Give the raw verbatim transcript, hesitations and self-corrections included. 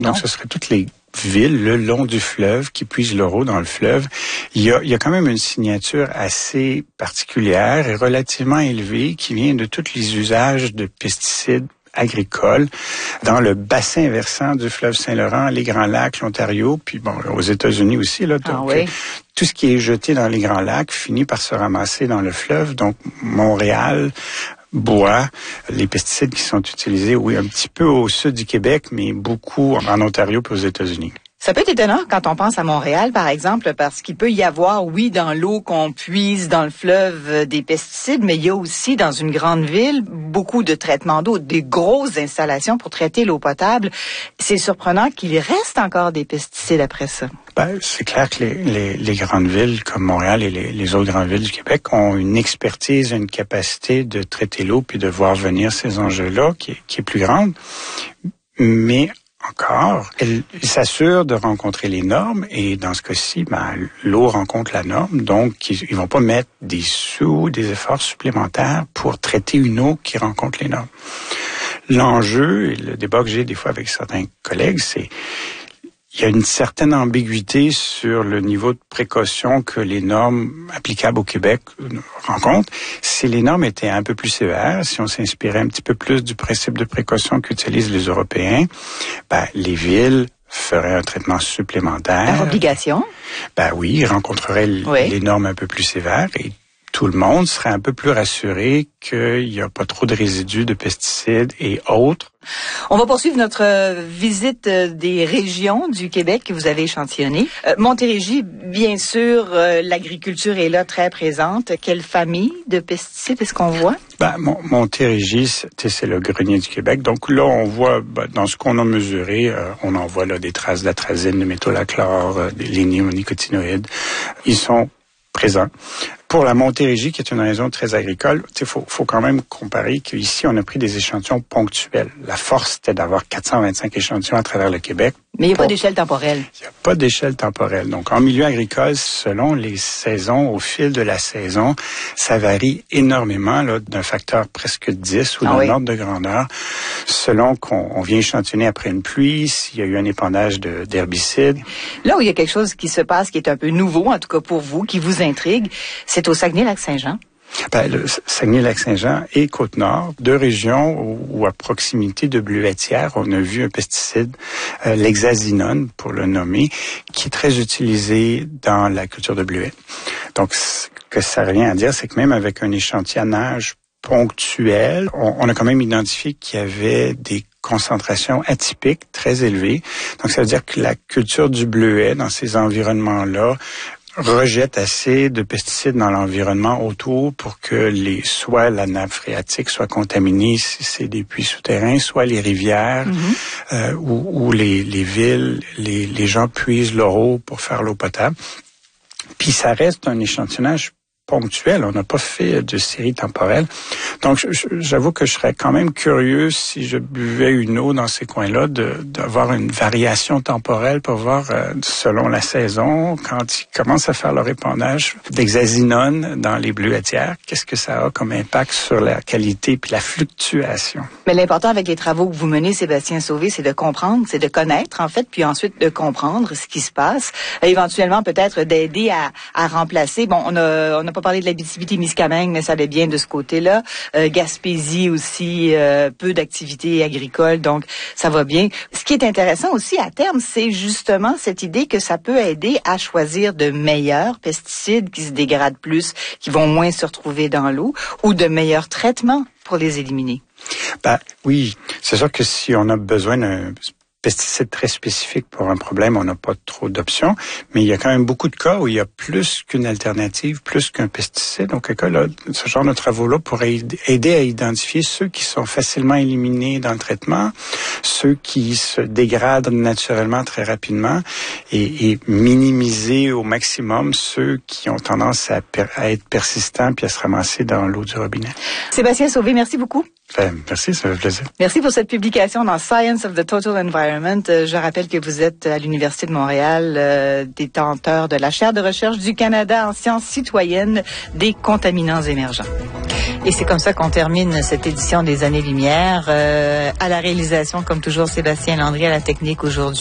Donc, Non. ce serait toutes les villes le long du fleuve qui puisent leur eau dans le fleuve. Il y a, il y a quand même une signature assez particulière et relativement élevée qui vient de tous les usages de pesticides agricoles dans le bassin versant du fleuve Saint-Laurent, les Grands Lacs, l'Ontario, puis bon, aux États-Unis aussi. Là, Ah donc, oui. tout ce qui est jeté dans les Grands Lacs finit par se ramasser dans le fleuve. Donc, Montréal boit les pesticides qui sont utilisés, oui, un petit peu au sud du Québec, mais beaucoup en Ontario et aux États-Unis. Ça peut être étonnant quand on pense à Montréal, par exemple, parce qu'il peut y avoir, oui, dans l'eau qu'on puise dans le fleuve euh, des pesticides, mais il y a aussi dans une grande ville beaucoup de traitements d'eau, des grosses installations pour traiter l'eau potable. C'est surprenant qu'il reste encore des pesticides après ça. Ben, c'est clair que les, les, les grandes villes comme Montréal et les, les autres grandes villes du Québec ont une expertise, une capacité de traiter l'eau puis de voir venir ces enjeux-là qui, est- qui est plus grande. Mais encore, elle s'assure de rencontrer les normes et dans ce cas-ci, ben, l'eau rencontre la norme, donc ils, ils vont pas mettre des sous, des efforts supplémentaires pour traiter une eau qui rencontre les normes. L'enjeu, et le débat que j'ai des fois avec certains collègues, c'est il y a une certaine ambiguïté sur le niveau de précaution que les normes applicables au Québec rencontrent. Si les normes étaient un peu plus sévères, si on s'inspirait un petit peu plus du principe de précaution qu'utilisent les Européens, ben, les villes feraient un traitement supplémentaire. Par obligation? Ben oui, ils rencontreraient l- Oui. les normes un peu plus sévères et tout le monde serait un peu plus rassuré qu'il n'y a pas trop de résidus de pesticides et autres. On va poursuivre notre euh, visite euh, des régions du Québec que vous avez échantillonnées. Euh, Montérégie, bien sûr, euh, l'agriculture est là très présente. Quelle famille de pesticides est-ce qu'on voit? Ben, Mon- Montérégie, c'est c'est le grenier du Québec. Donc là, on voit, ben, dans ce qu'on a mesuré, euh, on en voit là, des traces d'atrazine, de métolachlore, euh, des les néonicotinoïdes. Ils sont présents. Pour la Montérégie, qui est une région très agricole, il faut, faut quand même comparer qu'ici, on a pris des échantillons ponctuels. La force, c'était d'avoir quatre cent vingt-cinq échantillons à travers le Québec. Mais il n'y a pas Pour- d'échelle temporelle. Il n'y a pas d'échelle temporelle. Donc, en milieu agricole, selon les saisons, au fil de la saison, ça varie énormément, là, d'un facteur presque dix ou Ah d'un oui. ordre de grandeur, selon qu'on on vient échantillonner après une pluie, s'il y a eu un épandage de- d'herbicides. Là où il y a quelque chose qui se passe qui est un peu nouveau, en tout cas pour vous, qui vous intrigue, c'est au Saguenay-Lac-Saint-Jean. Ben, le Saguenay-Lac-Saint-Jean et Côte-Nord, deux régions où, où à proximité de Bleuetière, on a vu un pesticide, euh, l'hexazinone pour le nommer, qui est très utilisé dans la culture de bleuets. Donc, ce que ça revient à dire, c'est que même avec un échantillonnage ponctuel, on, on a quand même identifié qu'il y avait des concentrations atypiques très élevées. Donc, ça veut dire que la culture du bleuet dans ces environnements-là rejette assez de pesticides dans l'environnement autour pour que les soit la nappe phréatique soit contaminée si c'est des puits souterrains, soit les rivières mm-hmm. euh, ou, ou les, les villes, les, les gens puisent leur eau pour faire l'eau potable. Puis ça reste un échantillonnage ponctuel. On n'a pas fait de série temporelle. Donc, j'avoue que je serais quand même curieux si je buvais une eau dans ces coins-là de d'avoir une variation temporelle pour voir, euh, selon la saison, quand ils commencent à faire leur épandage d'hexazinone dans les bleuetières, qu'est-ce que ça a comme impact sur la qualité puis la fluctuation. Mais l'important avec les travaux que vous menez, Sébastien Sauvé, c'est de comprendre, c'est de connaître, en fait, puis ensuite de comprendre ce qui se passe. Euh, éventuellement, peut-être d'aider à, à remplacer. Bon, on a, on n'a pas parlé de l'Abitibi-Témiscamingue, mais ça allait bien de ce côté-là. Euh, Gaspésie aussi, euh, peu d'activités agricoles, donc ça va bien. Ce qui est intéressant aussi à terme, c'est justement cette idée que ça peut aider à choisir de meilleurs pesticides qui se dégradent plus, qui vont moins se retrouver dans l'eau, ou de meilleurs traitements pour les éliminer. Ben oui, c'est sûr que si on a besoin d'un pesticide très spécifique pour un problème, on n'a pas trop d'options, mais il y a quand même beaucoup de cas où il y a plus qu'une alternative, plus qu'un pesticide. Donc, cas là, ce genre de travaux-là pourrait aider à identifier ceux qui sont facilement éliminés dans le traitement, ceux qui se dégradent naturellement très rapidement et, et minimiser au maximum ceux qui ont tendance à, per, à être persistants puis à se ramasser dans l'eau du robinet. Sébastien Sauvé, merci beaucoup. Ben, merci, ça fait plaisir. Merci pour cette publication dans Science of the Total Environment. Je rappelle que vous êtes à l'Université de Montréal, euh, détenteur de la chaire de recherche du Canada en sciences citoyennes des contaminants émergents. Et c'est comme ça qu'on termine cette édition des Années-Lumière. Euh, à la réalisation, comme toujours, Sébastien Landry, à la technique aujourd'hui.